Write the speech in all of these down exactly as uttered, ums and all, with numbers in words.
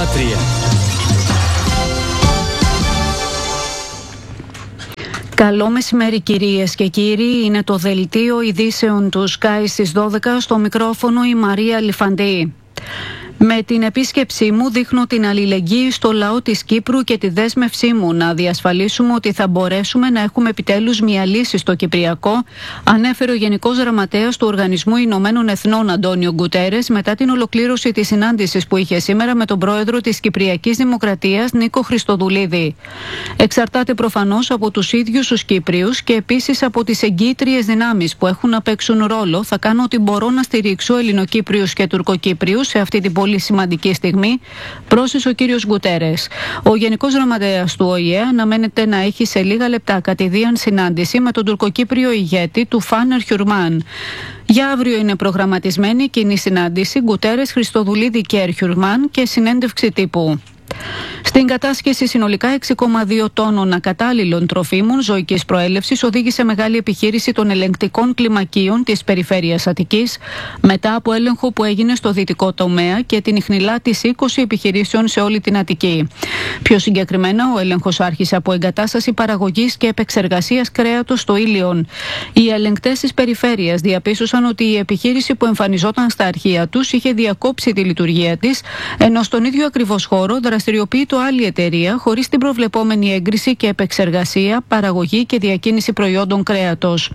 τρία. Καλό μεσημέρι κυρίες και κύριοι, είναι το δελτίο ειδήσεων του Sky στις δώδεκα, στο μικρόφωνο η Μαρία Λιφαντή. Με την επίσκεψή μου δείχνω την αλληλεγγύη στο λαό της Κύπρου και τη δέσμευσή μου να διασφαλίσουμε ότι θα μπορέσουμε να έχουμε επιτέλους μια λύση στο Κυπριακό, ανέφερε ο Γενικός Γραμματέας του Οργανισμού Ηνωμένων Εθνών Αντώνιο Γκουτέρες μετά την ολοκλήρωση της συνάντησης που είχε σήμερα με τον πρόεδρο της Κυπριακής Δημοκρατίας Νίκο Χριστοδουλίδη. Εξαρτάται προφανώς από τους ίδιους τους Κύπριους και επίσης από τις εγκύτριες δυνάμεις που έχουν να παίξουν ρόλο. Θα κάνω ό,τι μπορώ να στηρίξω Ελληνοκύπριους και Τουρκοκύπριους σε αυτή την πολύ σημαντική στιγμή, πρόσθεσε ο κύριος Γκουτέρες. Ο Γενικός Γραμματέας του Ο Η Ε αναμένεται να έχει σε λίγα λεπτά κατηδίαν συνάντηση με τον τουρκοκύπριο ηγέτη του Φάνερ Χιουρμάν. Για αύριο είναι προγραμματισμένη κοινή συνάντηση Γκουτέρες, Χριστοδουλίδη και Ερχιουρμάν και συνέντευξη τύπου. Στην κατάσχεση συνολικά έξι κόμμα δύο τόνων ακατάλληλων τροφίμων ζωικής προέλευσης οδήγησε μεγάλη επιχείρηση των ελεγκτικών κλιμακίων της περιφέρειας Αττικής μετά από έλεγχο που έγινε στο δυτικό τομέα και την ιχνηλάτης είκοσι επιχειρήσεων σε όλη την Αττική. Πιο συγκεκριμένα, ο έλεγχος άρχισε από εγκατάσταση παραγωγής και επεξεργασίας κρέατος στο Ήλιον. Οι ελεγκτές της περιφέρειας διαπίστωσαν ότι η επιχείρηση που εμφανιζόταν στα αρχεία τους είχε διακόψει τη λειτουργία της, ενώ στον ίδιο ακριβώς χώρο δραστηριοποιείται άλλη εταιρεία χωρίς την προβλεπόμενη έγκριση και επεξεργασία, παραγωγή και διακίνηση προϊόντων κρέατος.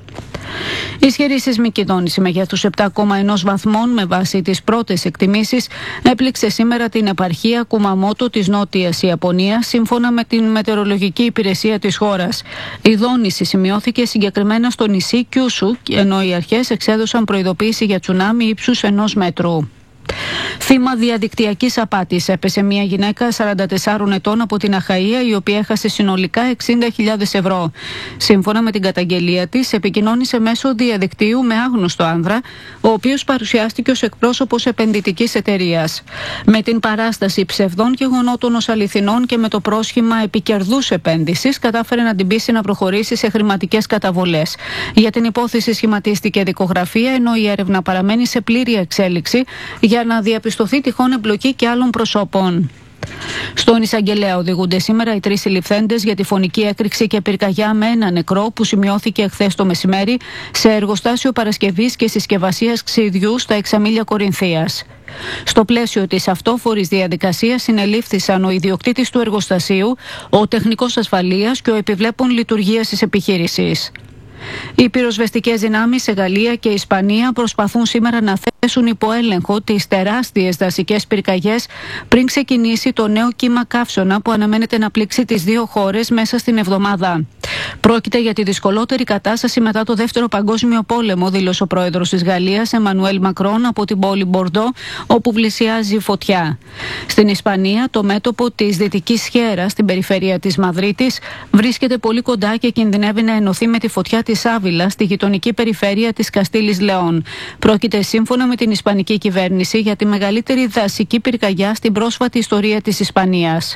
Ισχυρή σεισμική δόνηση μεγέθους επτά κόμμα ένα βαθμών με βάση τις πρώτες εκτιμήσεις έπληξε σήμερα την επαρχία Κουμαμότο της Νότιας Ιαπωνίας, σύμφωνα με την μετεωρολογική υπηρεσία της χώρας. Η δόνηση σημειώθηκε συγκεκριμένα στο νησί Κιούσου, ενώ οι αρχές εξέδωσαν προειδοποίηση για τσουνάμι ύψους ενός μέτρου. Θύμα διαδικτυακής απάτης έπεσε μια γυναίκα σαράντα τεσσάρων ετών από την Αχαΐα, η οποία έχασε συνολικά εξήντα χιλιάδες ευρώ. Σύμφωνα με την καταγγελία της, επικοινώνησε μέσω διαδικτύου με άγνωστο άνδρα, ο οποίος παρουσιάστηκε ως εκπρόσωπος επενδυτικής εταιρείας. Με την παράσταση ψευδών γεγονότων ως αληθινών και με το πρόσχημα επικερδούς επένδυσης, κατάφερε να την πείσει να προχωρήσει σε χρηματικές καταβολές. Για την υπόθεση σχηματίστηκε δικογραφία, ενώ η έρευνα παραμένει σε πλήρη εξέλιξη για να διαπιστωθεί τυχόν εμπλοκή και άλλων προσώπων. Στον εισαγγελέα οδηγούνται σήμερα οι τρεις συλληφθέντες για τη φωνική έκρηξη και πυρκαγιά με ένα νεκρό που σημειώθηκε χθες το μεσημέρι σε εργοστάσιο παρασκευής και συσκευασίας ξυδιού στα Εξαμήλια Κορινθίας. Στο πλαίσιο της αυτόφορης διαδικασίας συνελήφθησαν ο ιδιοκτήτης του εργοστασίου, ο τεχνικός ασφαλείας και ο επιβλέπων λειτουργίας της επιχείρησης. Οι πυροσβεστικές δυνάμεις σε Γαλλία και Ισπανία προσπαθούν σήμερα να θέσουν υπό έλεγχο τις τεράστιες δασικές πυρκαγιές πριν ξεκινήσει το νέο κύμα καύσωνα που αναμένεται να πλήξει τις δύο χώρες μέσα στην εβδομάδα. Πρόκειται για τη δυσκολότερη κατάσταση μετά το Δεύτερο Παγκόσμιο Πόλεμο, δήλωσε ο πρόεδρος της Γαλλίας, Εμμανουέλ Μακρόν, από την πόλη Μπορντό, όπου πλησιάζει η φωτιά. Στην Ισπανία, το μέτωπο της Δυτικής Χέρας, στην περιφέρεια της Μαδρίτης, βρίσκεται πολύ κοντά και κινδυνεύει να ενωθεί με τη φωτιά της Άβυλα, στη γειτονική περιφέρεια της Καστήλης Λεόν. Πρόκειται, σύμφωνα με την Ισπανική κυβέρνηση, για τη μεγαλύτερη δασική πυρκαγιά στην πρόσφατη ιστορία της Ισπανίας.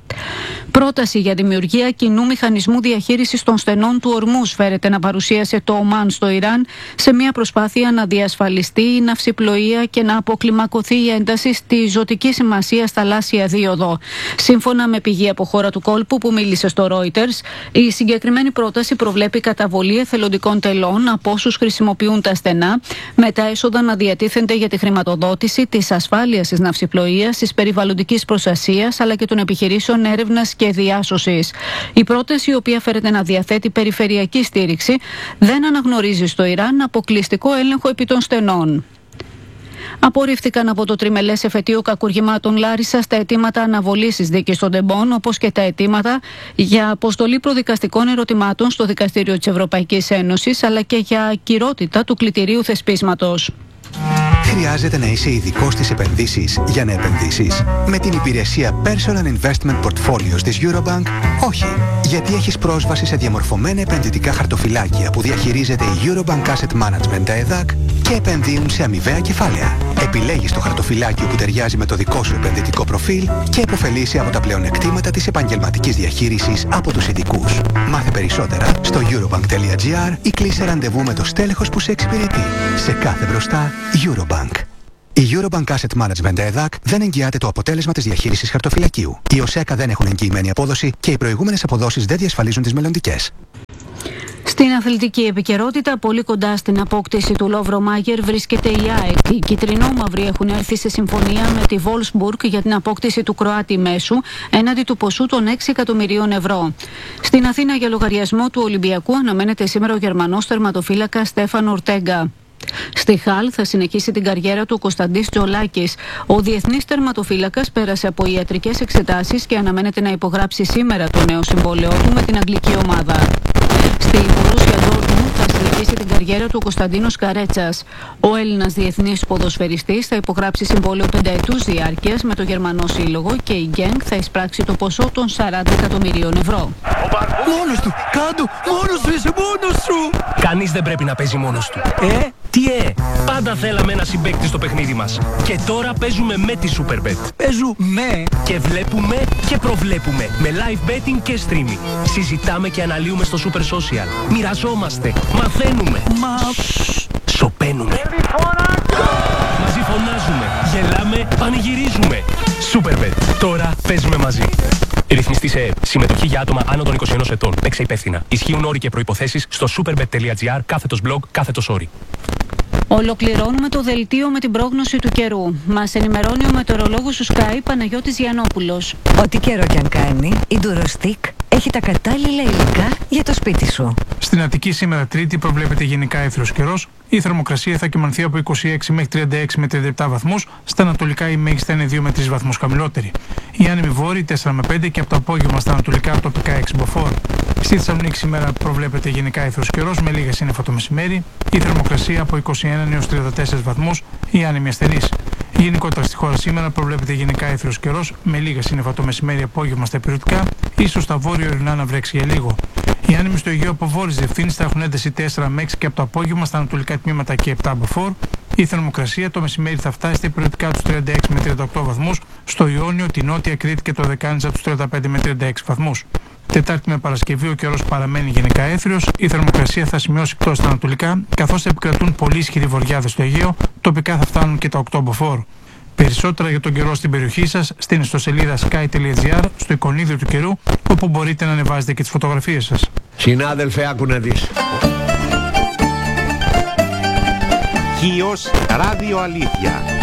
Πρόταση για δημιουργία κοινού μηχανισμού διαχείρισης των στενών του Ορμούς φέρεται να παρουσίασε το Ομάν στο Ιράν σε μια προσπάθεια να διασφαλιστεί η ναυσιπλοεία και να αποκλιμακωθεί η ένταση στη ζωτική σημασία θαλάσσια δίωδο. Σύμφωνα με πηγή από χώρα του κόλπου που μίλησε στο Reuters, η συγκεκριμένη πρόταση προβλέπει καταβολή εθελοντικών τελών από όσους χρησιμοποιούν τα στενά, με τα έσοδα να διατίθενται για τη χρηματοδότηση της ασφάλειας της ναυσιπλοείας, της περιβαλλοντικής προστασίας αλλά και των επιχειρήσεων έρευνας και διάσωσης. Η πρόταση, η οποία φέρεται να διαθέτει περιφερειακή στήριξη, δεν αναγνωρίζει στο Ιράν αποκλειστικό έλεγχο επί των στενών. Απορρίφθηκαν από το τριμελές εφετείο κακουργημάτων Λάρισα τα αιτήματα αναβολής της δίκης των Τεμπών, όπως και τα αιτήματα για αποστολή προδικαστικών ερωτημάτων στο Δικαστήριο της Ευρωπαϊκής Ένωσης, αλλά και για ακυρότητα του κλητηρίου θεσπίσματος. Χρειάζεται να είσαι ειδικός στις επενδύσεις για να επενδύσεις? Με την υπηρεσία Personal Investment Portfolios της Eurobank, όχι. Γιατί έχεις πρόσβαση σε διαμορφωμένα επενδυτικά χαρτοφυλάκια που διαχειρίζεται η Eurobank Asset Management ΕΔΑΚ και επενδύουν σε αμοιβαία κεφάλαια. Επιλέγεις το χαρτοφυλάκιο που ταιριάζει με το δικό σου επενδυτικό προφίλ και επωφελείσαι από τα πλεονεκτήματα της επαγγελματικής διαχείρισης από τους ειδικούς. Μάθε περισσότερα στο eurobank.gr ή κλείσε ραντεβού με το στέλεχος που σε εξυπηρετεί. Σε κάθε μπροστά, Eurobank. Η Eurobank Asset Management ΕΔΑΚ δεν εγγυάται το αποτέλεσμα της διαχείρισης χαρτοφυλακίου. Οι ΟΣΕΚΑ δεν έχουν εγγυημένη απόδοση και οι προηγούμενες αποδόσεις δεν διασφαλίζουν τις μελλοντικές. Στην αθλητική επικαιρότητα, πολύ κοντά στην απόκτηση του Λόβρο Μάγερ βρίσκεται η ΑΕΚ. Οι κυτρινόμαυροι έχουν έρθει σε συμφωνία με τη Wolfsburg για την απόκτηση του Κροάτη μέσου έναντι του ποσού των έξι εκατομμυρίων ευρώ. Στην Αθήνα, για λογαριασμό του Ολυμπιακού, αναμένεται σήμερα ο Γερμανός τερματοφύλακας Στέφαν Ορτέγκα. Στη Χαλ θα συνεχίσει την καριέρα του ο Κωνσταντής Τζολάκης. Ο διεθνής τερματοφύλακας πέρασε από ιατρικές εξετάσεις και αναμένεται να υπογράψει σήμερα το νέο συμβόλαιό του με την αγγλική ομάδα. Στη Μπορούσια Ντόρτμουντ θα συνεχίσει την καριέρα του ο Κωνσταντίνος Καρέτσας. Ο Έλληνας διεθνής ποδοσφαιριστής θα υπογράψει συμβόλαιο πενταετούς διάρκειας με το Γερμανό Σύλλογο και η Γκένγκ θα εισπράξει το ποσό των σαράντα εκατομμυρίων ευρώ. Μόνος του! Κάντο! Μόνος σου! Είσαι μόνος σου! Κανείς δεν πρέπει να παίζει μόνος του. Ε, τι ε! Πάντα θέλαμε ένα συμπαίκτη στο παιχνίδι μας. Και τώρα παίζουμε με τη Superbet. Παίζουμε! Και βλέπουμε και προβλέπουμε με live betting και streaming. Συζητάμε και αναλύουμε στο Super Social. Μοιραζόμαστε, μαθαίνουμε. Μα... Σωπαίνουμε. Μαζί φωνάζουμε, γελάμε, πανηγυρίζουμε. Superbet. Τώρα παίζουμε μαζί. Ρυθμιστή σε ΕΕΠ. Συμμετοχή για άτομα άνω των είκοσι ενός ετών. Παίξε υπεύθυνα. Ισχύουν όροι και προϋποθέσεις στο superbet.gr κάθετος blog κάθετος όροι. Ολοκληρώνουμε το δελτίο με την πρόγνωση του καιρού. Μας ενημερώνει ο μετεωρολόγος του Sky Παναγιώτης Γιαννόπουλος. Ό,τι καιρό κι αν κάνει, η Durostick έχει τα κατάλληλα υλικά για το σπίτι σου. Στην Αττική σήμερα Τρίτη προβλέπεται γενικά έθριος καιρός. Η θερμοκρασία θα κυμανθεί από είκοσι έξι μέχρι τριάντα έξι με τριάντα επτά βαθμούς. Στα ανατολικά η μέγιστη είναι δύο με τρεις βαθμούς χαμηλότερη. Η άνεμη βόρειη τέσσερα με πέντε και από το απόγευμα στα ανατολικά τοπικά έξι μποφόρ. Στη Θεσσαλονίκη σήμερα προβλέπεται γενικά έθριος καιρός με λίγα σύννεφα το μεσημέρι. Η θερμοκρασία από είκοσι ένα έως τριάντα τέσσερα βαθμούς. Η άνεμη ασθενής. Γενικότερα στη χώρα σήμερα προβλέπεται γενικά έθριος καιρός με λίγα σύννεφα το μεσημέρι, απόγευμα στα υπηρετικά, ίσως στα βόρειο-ορεινά να βρέξει για λίγο. Οι άνεμοι στο Αιγαίο από βόρειες διευθύνσεις θα έχουν ένταση τέσσερα με έξι και από το απόγευμα στα ανατολικά τμήματα και επτά μποφόρ. Η θερμοκρασία το μεσημέρι θα φτάσει στα υπηρετικά τους τριάντα έξι με τριάντα οκτώ βαθμούς, στο Ιόνιο, τη Νότια Κρήτη και το Δεκάνηζα τους τριάντα πέντε με τριάντα έξι βαθμούς. Τετάρτη με Παρασκευή ο καιρός παραμένει γενικά έθριος, η θερμοκρασία θα σημειώσει πτώση στα ανατολικά, καθώς θα επικρατούν πολύ ισχυροί βοριάδες στο Αιγαίο, τοπικά θα φτάνουν και τα οκτώ μποφόρ. Περισσότερα για τον καιρό στην περιοχή σας στην ιστοσελίδα sky.gr, στο εικονίδιο του καιρού, όπου μπορείτε να ανεβάζετε και τις φωτογραφίες σας. Συνάδελφε, άκου να δεις. Χίος Ράδιο Αλήθεια.